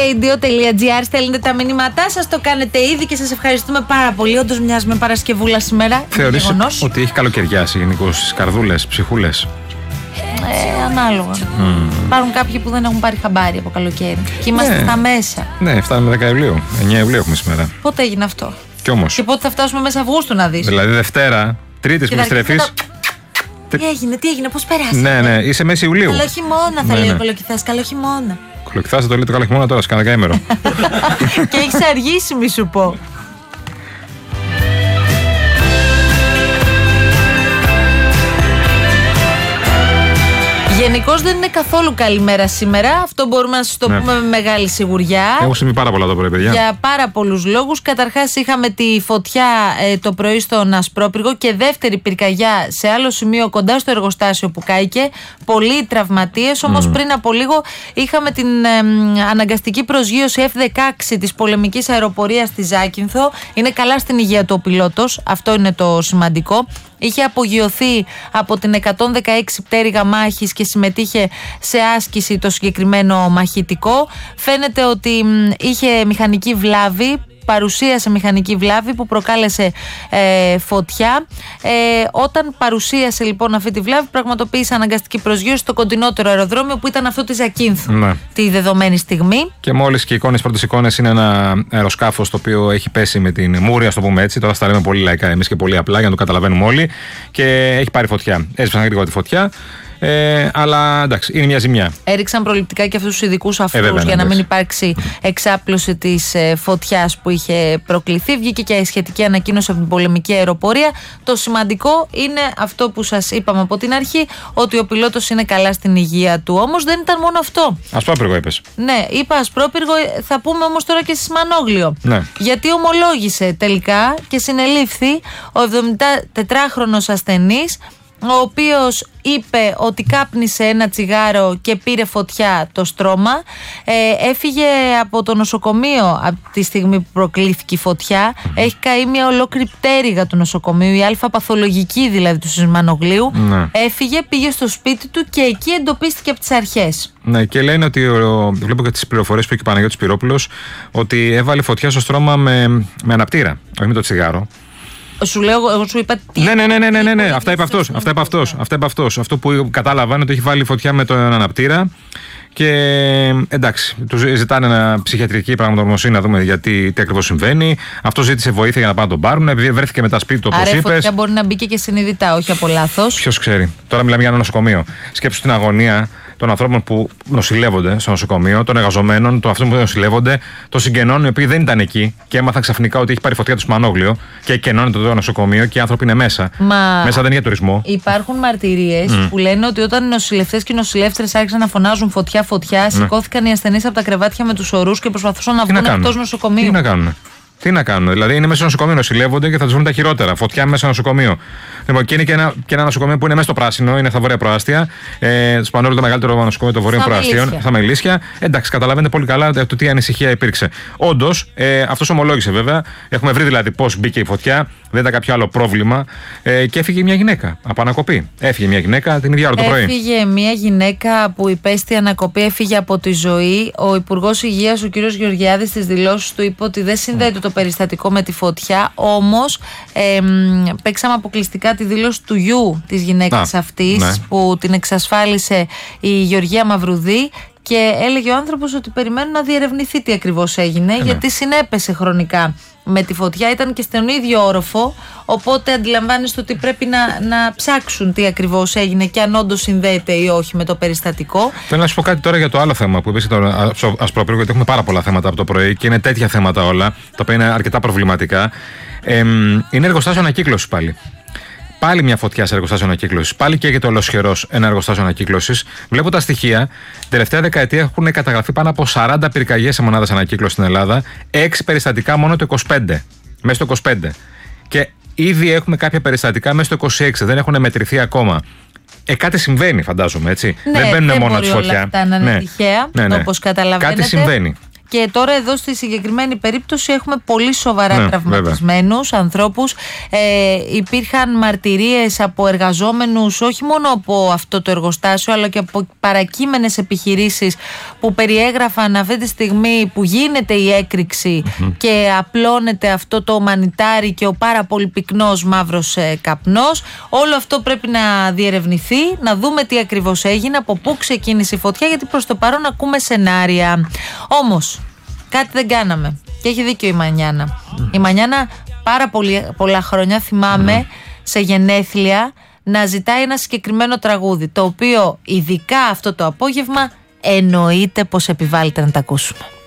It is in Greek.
radio.gr στέλνετε τα μηνύματά σας. Το κάνετε ήδη και σας ευχαριστούμε πάρα πολύ. Όντως μοιάζει με Παρασκευούλα σήμερα. Θεωρείς ότι έχει καλοκαιριάσει γενικώς στις καρδούλες, ψυχούλες? Ανάλογα. Υπάρχουν κάποιοι που δεν έχουν πάρει χαμπάρι από καλοκαίρι. Και είμαστε στα μέσα. Ναι, φτάνουμε 10 Ιουλίου. 9 Ιουλίου έχουμε σήμερα. Πότε έγινε αυτό? Κι όμως. Και πότε θα φτάσουμε μέσα Αυγούστου να δεις? Δηλαδή Δευτέρα, Τρίτη που επιστρέφεις. Τι έγινε, πώς περάσατε? Ναι, είσαι μέση Ιουλίου. Καλό χειμώνα, θα λέει ο Κολοκυθάς. Καλό χειμώνα. Κολοκυθάς, το λέει το καλό χειμώνα τώρα, σκάνα καήμερο. Και έχεις αργήσει, μη σου πω. Γενικώς δεν είναι καθόλου καλή μέρα σήμερα. Αυτό μπορούμε να σας το πούμε με μεγάλη σιγουριά. Έχουν συμβεί πάρα πολλά το πρωί, παιδιά. Για πάρα πολλούς λόγους. Καταρχάς, είχαμε τη φωτιά το πρωί στον Ασπρόπυργο και δεύτερη πυρκαγιά σε άλλο σημείο κοντά στο εργοστάσιο που κάηκε. Πολλοί τραυματίες. Όμως πριν από λίγο είχαμε την αναγκαστική προσγείωση F-16 της πολεμικής αεροπορίας στη Ζάκυνθο. Είναι καλά στην υγεία του ο πιλότος. Αυτό είναι το σημαντικό. Είχε απογειωθεί από την 116 πτέρυγα μάχης και συμμετείχε σε άσκηση το συγκεκριμένο μαχητικό. Φαίνεται ότι είχε μηχανική βλάβη, παρουσίασε μηχανική βλάβη που προκάλεσε φωτιά. Όταν παρουσίασε λοιπόν αυτή τη βλάβη, πραγματοποίησε αναγκαστική προσγείωση στο κοντινότερο αεροδρόμιο που ήταν αυτό της Ζακύνθου τη δεδομένη στιγμή. Και μόλις και πρώτες εικόνες είναι ένα αεροσκάφος το οποίο έχει πέσει με την μούρη, ας το πούμε έτσι. Τώρα θα τα λέμε πολύ λαϊκά εμείς και πολύ απλά για να το καταλαβαίνουμε όλοι. Και έχει πάρει φωτιά. Έσβησαν γρήγορα τη φωτιά. Αλλά εντάξει, είναι μια ζημιά. Έριξαν προληπτικά και αυτούς τους ειδικούς αφρούς για να μην υπάρξει εξάπλωση της φωτιάς που είχε προκληθεί. Βγήκε και η σχετική ανακοίνωση από την πολεμική αεροπορία. Το σημαντικό είναι αυτό που σας είπαμε από την αρχή, ότι ο πιλότος είναι καλά στην υγεία του. Όμως δεν ήταν μόνο αυτό. Ασπρόπυργο είπες. Ναι, είπα Ασπρόπυργο, θα πούμε όμως τώρα και Σιμανόγλιο. Ναι. Γιατί ομολόγησε τελικά και συνελήφθη ο 74χρονος ασθενής, ο οποίος είπε ότι κάπνισε ένα τσιγάρο και πήρε φωτιά το στρώμα. Έφυγε από το νοσοκομείο από τη στιγμή που προκλήθηκε η φωτιά. Έχει καεί μια ολόκληρη πτέρυγα του νοσοκομείου, η αλφαπαθολογική δηλαδή του Σιμανογλίου. Έφυγε, πήγε στο σπίτι του και εκεί εντοπίστηκε από τις αρχές. Ναι, και λένε ότι βλέπω και τις πληροφορίες που έχει ο Παναγιώτης Πυρόπουλος, ότι έβαλε φωτιά στο στρώμα με αναπτήρα, όχι με το τσιγάρο. Σου λέω, εγώ σου είπα τι. Ναι. Αυτά είπα αυτός. Αυτό που κατάλαβα είναι ότι έχει βάλει φωτιά με τον αναπτήρα. Και εντάξει, του ζητάνε ένα ψυχιατρική πραγματογνωμοσύνη να δούμε γιατί τι ακριβώς συμβαίνει. Αυτό ζήτησε βοήθεια για να πάνε να τον πάρουν. Επειδή βρέθηκε μετά σπίτι του, όπως είπες. Άρα η φωτιά μπορεί να μπήκε και συνειδητά, όχι από λάθος. Ποιος ξέρει. Τώρα μιλάμε για ένα νοσοκομείο. Σκέψου την αγωνία των ανθρώπων που νοσηλεύονται στο νοσοκομείο, των εργαζομένων, των αυτών που νοσηλεύονται, των συγγενών οι οποίοι δεν ήταν εκεί και έμαθαν ξαφνικά ότι έχει πάρει φωτιά του Σιμανόγλιο και κενώνεται το νοσοκομείο και οι άνθρωποι είναι μέσα. Μέσα δεν είναι για τουρισμό. Υπάρχουν μαρτυρίες που λένε ότι όταν οι νοσηλευτές και οι νοσηλεύτρες άρχισαν να φωνάζουν φωτιά, σηκώθηκαν οι ασθενείς από τα κρεβάτια με τους ορούς και προσπαθούσαν να βγουν εκτός νοσοκομείου. Τι να κάνουν, δηλαδή είναι μέσα στο νοσοκομείο, νοσηλεύονται και θα τους βρουν τα χειρότερα. Φωτιά μέσα στο νοσοκομείο. Λοιπόν, και είναι και ένα νοσοκομείο που είναι μέσα στο πράσινο, είναι στα βόρεια προάστια. Στο Πανόλο το μεγαλύτερο νοσοκομείο των βορείων προαστίων, στα Μελίσια. Εντάξει, καταλαβαίνετε πολύ καλά το τι ανησυχία υπήρξε. Όντως, αυτός ομολόγησε βέβαια. Έχουμε βρει δηλαδή πώς μπήκε η φωτιά, δεν ήταν κάποιο άλλο πρόβλημα. Και έφυγε μια γυναίκα από ανακοπή. Έφυγε μια γυναίκα την ίδια ώρα το πρωί. Έφυγε μια γυναίκα που υπέστη ανακοπή, έφυγε από τη ζωή. Ο Υπουργός Υγείας, ο κ. Γεωργιάδης, στις δηλώσεις του είπε ότι δεν συνδέεται το περιστατικό με τη φωτιά. Όμως, παίξαμε αποκλειστικά τη δήλωση του γιου της γυναίκας αυτής, που την εξασφάλισε η Γεωργία Μαυρουδή. Και έλεγε ο άνθρωπος ότι περιμένουν να διερευνηθεί τι ακριβώς έγινε, γιατί συνέπεσε χρονικά με τη φωτιά, ήταν και στον ίδιο όροφο. Οπότε αντιλαμβάνεστε ότι πρέπει να ψάξουν τι ακριβώς έγινε και αν όντως συνδέεται ή όχι με το περιστατικό. Θέλω να σου πω κάτι τώρα για το άλλο θέμα που είπες για το Ασπρόπυργο, γιατί έχουμε πάρα πολλά θέματα από το πρωί και είναι τέτοια θέματα όλα, τα οποία είναι αρκετά προβληματικά. Είναι εργοστάσιο ανακύκλωσης πάλι. Πάλι μια φωτιά σε εργοστάσιο ανακύκλωσης. Πάλι καίγεται ολοσχερός ένα εργοστάσιο ανακύκλωσης. Βλέπω τα στοιχεία. Την τελευταία δεκαετία έχουν καταγραφεί πάνω από 40 πυρκαγιές σε μονάδες ανακύκλωσης στην Ελλάδα. 6 περιστατικά μόνο το 25. Μέσα στο 25. Και ήδη έχουμε κάποια περιστατικά μέσα στο 26. Δεν έχουν μετρηθεί ακόμα. Κάτι συμβαίνει, φαντάζομαι, έτσι. Δεν μπαίνουν μόνο τη φωτιά. Όλα αυτά να είναι τυχαία, όπως καταλαβαίνετε. Κάτι συμβαίνει. Και τώρα εδώ στη συγκεκριμένη περίπτωση έχουμε πολύ σοβαρά τραυματισμένους ανθρώπους. Υπήρχαν μαρτυρίες από εργαζόμενους όχι μόνο από αυτό το εργοστάσιο, αλλά και από παρακείμενες επιχειρήσεις που περιέγραφαν αυτή τη στιγμή που γίνεται η έκρηξη και απλώνεται αυτό το μανιτάρι και ο πάρα πολύ πυκνός μαύρος καπνός. Όλο αυτό πρέπει να διερευνηθεί, να δούμε τι ακριβώς έγινε, από πού ξεκίνησε η φωτιά, γιατί προς το παρόν ακούμε σενάρια. Όμως κάτι δεν κάναμε και έχει δίκιο η Μανιάνα. Η Μανιάνα πάρα πολλά χρόνια θυμάμαι σε γενέθλια να ζητάει ένα συγκεκριμένο τραγούδι, το οποίο ειδικά αυτό το απόγευμα εννοείται πως επιβάλλεται να τα ακούσουμε.